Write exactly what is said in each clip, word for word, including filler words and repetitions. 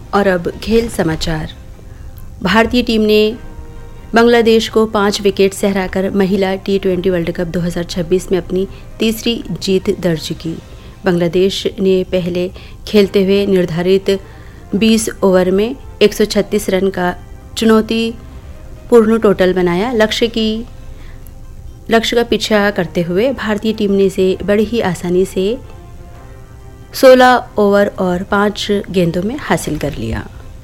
और अब खेल समाचार। भारतीय टीम ने बांग्लादेश को पाँच विकेट से हराकर महिला टी ट्वेंटी वर्ल्ड कप दो हज़ार छब्बीस में अपनी तीसरी जीत दर्ज की। बांग्लादेश ने पहले खेलते हुए निर्धारित बीस ओवर में एक सौ छत्तीस रन का चुनौतीपूर्ण टोटल बनाया। लक्ष्य की लक्ष्य का पीछा करते हुए भारतीय टीम ने इसे बड़ी ही आसानी से सोलह ओवर और पाँच गेंदों में हासिल कर लिया।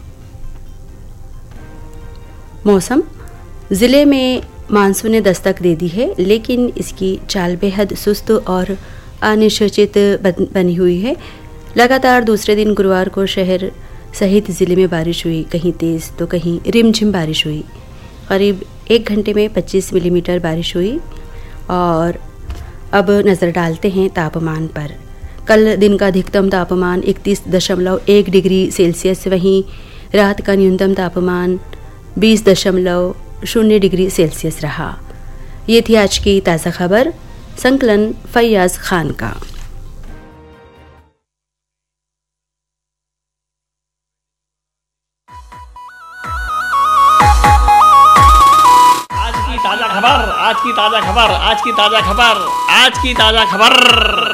मौसम। ज़िले में मानसून ने दस्तक दे दी है, लेकिन इसकी चाल बेहद सुस्त और अनिश्चित बनी हुई है। लगातार दूसरे दिन गुरुवार को शहर सहित ज़िले में बारिश हुई, कहीं तेज़ तो कहीं रिमझिम बारिश हुई। करीब एक घंटे में पच्चीस मिलीमीटर बारिश हुई। और अब नज़र डालते हैं तापमान पर। कल दिन का अधिकतम तापमान इकतीस दशमलव एक डिग्री सेल्सियस, वहीं रात का न्यूनतम तापमान बीस दशमलव शून्य डिग्री सेल्सियस रहा। ये थी आज की ताज़ा खबर। संकलन फैयाज खान का। आज की ताजा खबर आज की ताजा खबर आज की ताजा खबर आज की ताजा खबर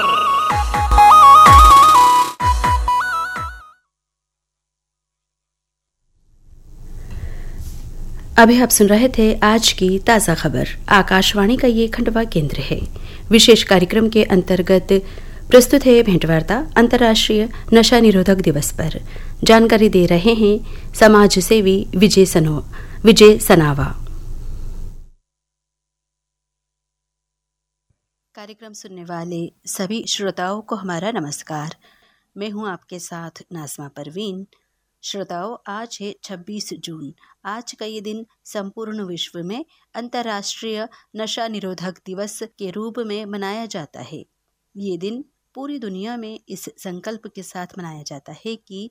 अभी आप सुन रहे थे आज की ताज़ा खबर। आकाशवाणी का ये खंडवा केंद्र है। विशेष कार्यक्रम के अंतर्गत प्रस्तुत है भेंटवार्ता अंतर्राष्ट्रीय नशा निरोधक दिवस पर। जानकारी दे रहे हैं समाज सेवी विजय सनो विजय सनावा। कार्यक्रम सुनने वाले सभी श्रोताओं को हमारा नमस्कार। मैं हूं आपके साथ नाज़मा परवीन। श्रोताओं, आज है छब्बीस जून। आज का ये दिन संपूर्ण विश्व में अंतर्राष्ट्रीय नशा निरोधक दिवस के रूप में मनाया जाता है। ये दिन पूरी दुनिया में इस संकल्प के साथ मनाया जाता है कि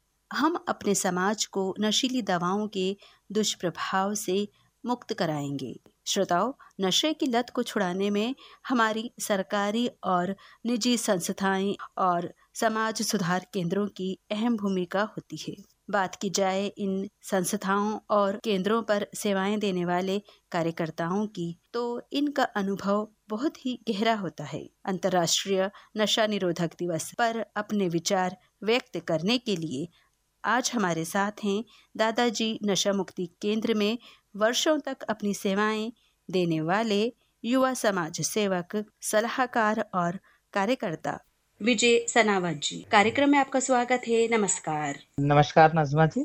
हम अपने समाज को नशीली दवाओं के दुष्प्रभाव से मुक्त कराएंगे। श्रोताओं, नशे की लत को छुड़ाने में हमारी सरकारी और निजी संस्थाएं और समाज सुधार केंद्रों की अहम भूमिका होती है। बात की जाए इन संस्थाओं और केंद्रों पर सेवाएं देने वाले कार्यकर्ताओं की, तो इनका अनुभव बहुत ही गहरा होता है। अंतर्राष्ट्रीय नशा निरोधक दिवस पर अपने विचार व्यक्त करने के लिए आज हमारे साथ हैं दादाजी नशा मुक्ति केंद्र में वर्षों तक अपनी सेवाएं देने वाले युवा समाज सेवक, सलाहकार और कार्यकर्ता विजय सनावत जी। कार्यक्रम में आपका स्वागत है। नमस्कार। नमस्कार नाज़मा जी।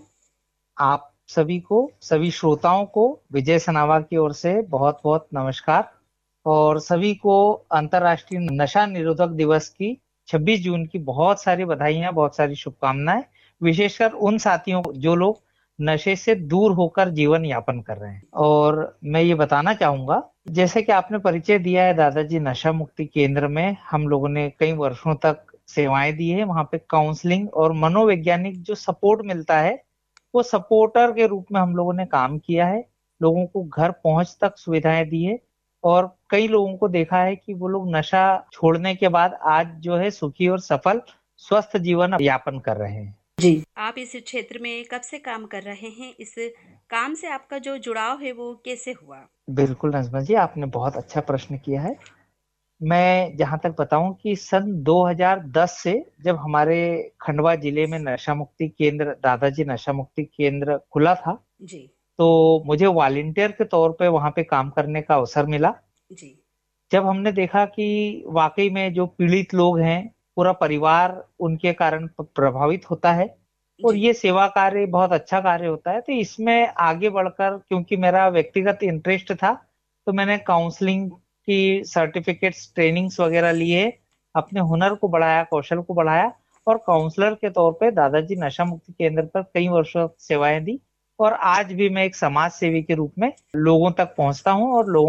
आप सभी को, सभी श्रोताओं को विजय सनावा की ओर से बहुत बहुत नमस्कार और सभी को अंतर्राष्ट्रीय नशा निरोधक दिवस की छब्बीस जून की बहुत सारी बधाइयां, बहुत सारी शुभकामनाएं। विशेषकर उन साथियों को जो लोग नशे से दूर होकर जीवन यापन कर रहे हैं। और मैं ये बताना चाहूंगा, जैसे कि आपने परिचय दिया है, दादाजी नशा मुक्ति केंद्र में हम लोगों ने कई वर्षों तक सेवाएं दी है। वहां पे काउंसलिंग और मनोवैज्ञानिक जो सपोर्ट मिलता है, वो सपोर्टर के रूप में हम लोगों ने काम किया है। लोगों को घर पहुंच तक सुविधाएं दी है और कई लोगों को देखा है कि वो लोग नशा छोड़ने के बाद आज जो है सुखी और सफल स्वस्थ जीवन यापन कर रहे हैं। जी, आप इस क्षेत्र में कब से काम कर रहे हैं? इस काम से आपका जो जुड़ाव है वो कैसे हुआ? बिल्कुल नाज़मा जी, आपने बहुत अच्छा प्रश्न किया है। मैं जहां तक बताऊं कि सन दो हज़ार दस से जब हमारे खंडवा जिले में नशा मुक्ति केंद्र, दादाजी नशा मुक्ति केंद्र खुला था जी, तो मुझे वॉलंटियर के तौर पे वहां पे काम करने का अवसर मिला। जी, जब हमने देखा कि वाकई में जो पीड़ित लोग हैं, पूरा परिवार उनके कारण प्रभावित होता है और ये सेवा कार्य बहुत अच्छा कार्य होता है, तो इसमें आगे बढ़कर, क्योंकि मेरा व्यक्तिगत इंटरेस्ट था, तो मैंने काउंसलिंग की सर्टिफिकेट्स, ट्रेनिंग्स वगैरह लिए, अपने हुनर को बढ़ाया, कौशल को बढ़ाया और काउंसलर के तौर पे दादाजी नशा मुक्ति केंद्र पर कई वर्षों सेवाएं दी। और आज भी मैं एक समाज सेवी के रूप में लोगों तक पहुंचता हूं और लोगों